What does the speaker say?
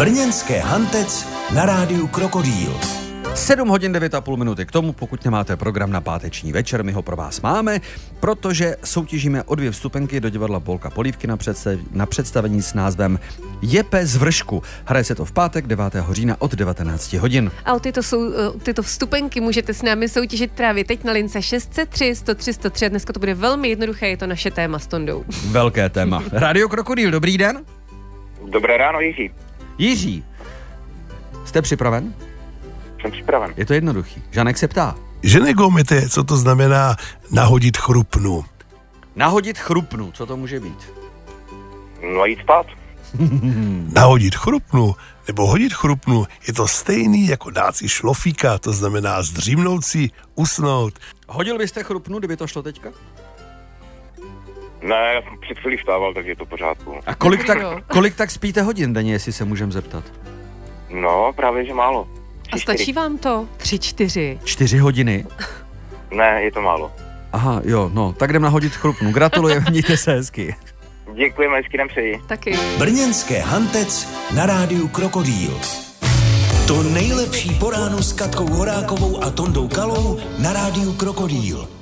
Brněnské Hantec na rádiu Krokodýl. 7 hodin 9,5 minuty k tomu, pokud nemáte program na páteční večer, my ho pro vás máme, protože soutěžíme o 2 vstupenky do divadla Polka Polívky na představení s názvem Jepe z vršku. Hraje se to v pátek 9. října od 19 hodin. A o tyto vstupenky můžete s námi soutěžit právě teď na lince 603 103 103. Dneska to bude velmi jednoduché, je to naše téma s Tondou. Velké téma. Rádio Krokodýl, dobrý den. Dobré ráno, Jiří. Jiří, jste připraven? Jsem připraven. Je to jednoduchý. Žanek se ptá. Že negoumete, co to znamená nahodit chrupnu? Nahodit chrupnu, co to může být? No jít spát. Nahodit chrupnu nebo hodit chrupnu je to stejný jako dát si šlofíka, to znamená zdřímnout si, usnout. Hodil byste chrupnu, kdyby to šlo teďka? Ne, já jsem před chvílí vstával, takže je to v pořádku. A kolik tak spíte hodin denně, jestli se můžem zeptat? No, právě že málo. A stačí vám to? 3-4. 4 hodiny? Ne, je to málo. Aha, jo, no, tak jdem nahodit chrupnu. Gratulujeme, mějte se hezky. Děkujeme, hezký den přeji. Taky. Brněnské Hantec na rádiu Krokodýl. To nejlepší po ránu s Katkou Horákovou a Tondou Kalou na rádiu Krokodýl.